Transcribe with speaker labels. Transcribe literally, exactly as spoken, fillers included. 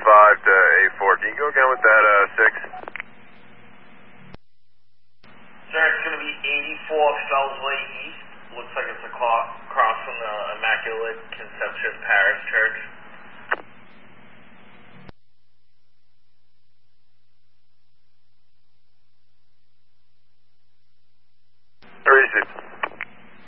Speaker 1: five to eight four. Can you go again with that, uh, six?
Speaker 2: Sir, it's going to be eighty-four Fells Way East. Looks like it's across from the Immaculate Conception Parish Church.
Speaker 1: Where is it?